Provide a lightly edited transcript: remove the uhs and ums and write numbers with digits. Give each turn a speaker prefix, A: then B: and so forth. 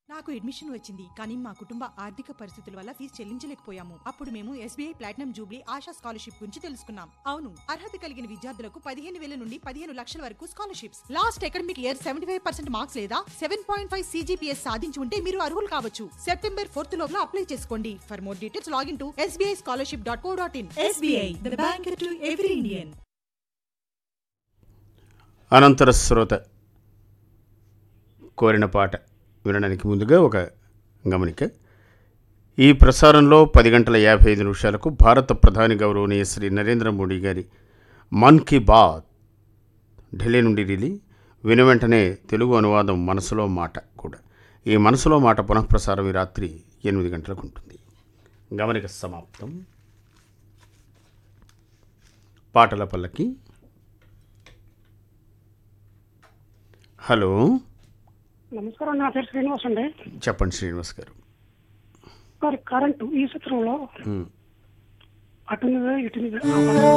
A: నాకు అడ్మిషన్ వచ్చింది కానీ మా కుటుంబ ఆర్థిక పరిస్థితుల వల్ల ఫీజు చెల్లించలేకపోయాము. అప్పుడు మేము SBI platinum Jubilee ASHA scholarship గురించి తెలుసుకున్నాం. అవును, అర్హత కలిగిన విద్యార్థులకు 15,000 నుండి 15 లక్షల వరకు scholarships. Last academic year 75% marks లేదా 7.5 CGPS సాధించి ఉంటే మీరు అర్హులు కావచ్చు. సెప్టెంబర్ 4th లోపల అప్లై చేసుకోండి. For more details login to sbischolarship.co.in. SBI, the bank to every Indian.
B: అనంతర శ్రోత కోరిన పాట వినడానికి ముందుగా ఒక గమనిక. ఈ ప్రసారంలో 10:55 భారత ప్రధాని గౌరవనీయ శ్రీ నరేంద్ర మోడీ గారి మన్ కీ బాత్ ఢిల్లీ నుండి రిలీ విన వెంటనే తెలుగు అనువాదం మనసులో మాట కూడా. ఈ మనసులో మాట పునఃప్రసారం ఈ రాత్రి 8 గంటలకు ఉంటుంది. గమనిక సమాప్తం. పాటల పల్లకి. హలో,
C: నమస్కారం. నా పేరు శ్రీనివాస్ అండి.
B: చెప్పండి శ్రీనివాస్ గారు.
C: కరెంటు ఈ చిత్రంలో అటు ఇటు